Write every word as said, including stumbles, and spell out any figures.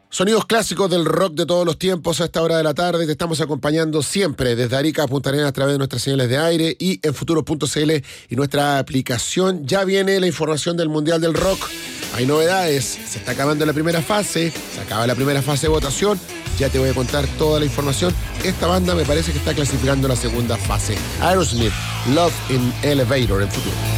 Sonidos clásicos del rock de todos los tiempos a esta hora de la tarde. Te estamos acompañando siempre desde Arica a Punta Arenas a través de nuestras señales de aire y en futuro punto c l y nuestra aplicación. Ya viene la información del Mundial del Rock. Hay novedades. Se está acabando la primera fase. Se acaba la primera fase de votación. Ya te voy a contar toda la información. Esta banda me parece que está clasificando la segunda fase. Aerosmith, Love in Elevator en futuro.